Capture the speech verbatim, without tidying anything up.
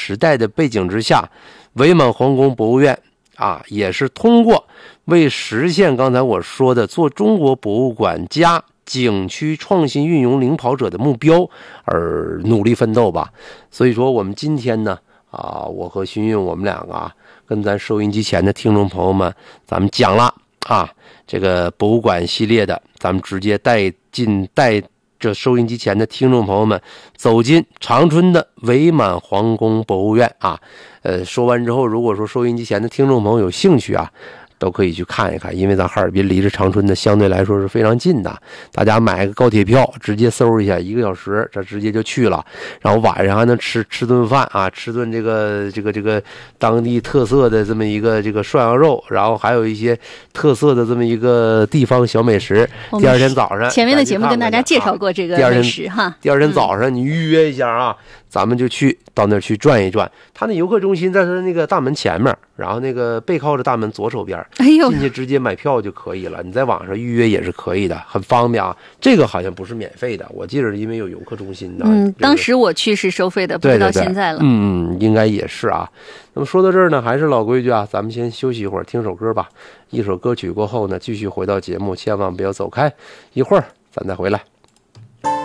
时代的背景之下，伪满皇宫博物院啊，也是通过为实现刚才我说的做中国博物馆加景区创新运用领跑者的目标而努力奋斗吧。所以说我们今天呢啊，我和勋运我们两个啊，跟咱收音机前的听众朋友们，咱们讲了啊，这个博物馆系列的，咱们直接带进带着收音机前的听众朋友们走进长春的伪满皇宫博物院啊。呃，说完之后，如果说收音机前的听众朋友有兴趣啊，都可以去看一看，因为咱哈尔滨离着长春的相对来说是非常近的，大家买个高铁票直接搜一下，一个小时这直接就去了，然后晚上还能吃吃顿饭啊，吃顿这个这个这个当地特色的这么一个这个涮羊肉，然后还有一些特色的这么一个地方小美食。第二天早上前面的节目跟大家介绍过这个美食哈， 第二天早上你预约一下啊，嗯、咱们就去到那儿去转一转。他那游客中心在他那个大门前面，然后那个背靠着大门左手边， 哎呦， 进去直接买票就可以了。你在网上预约也是可以的，很方便啊。这个好像不是免费的，我记得因为有游客中心的。 嗯，当时我去是收费的，不知道现在了。 对对对嗯嗯，应该也是啊。那么说到这儿呢，还是老规矩啊，咱们先休息一会儿，听首歌吧。一首歌曲过后呢，继续回到节目，千万不要走开，一会儿咱再回来。